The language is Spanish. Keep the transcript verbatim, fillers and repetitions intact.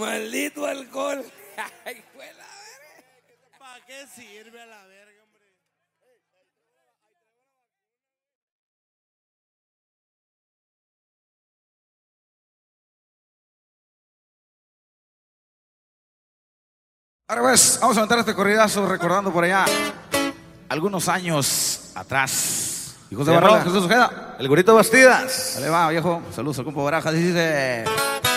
Maldito alcohol. Ay, fue la verga. ¿Para qué sirve a la verga, hombre? Ahora pues, vamos a aventar este corridazo recordando por allá algunos años atrás. Hijos de Sí, Barrales, no. Jesús Ojeda. El Gorito Bastidas. Dale va, viejo. Saludos al compa Barajas. Dice...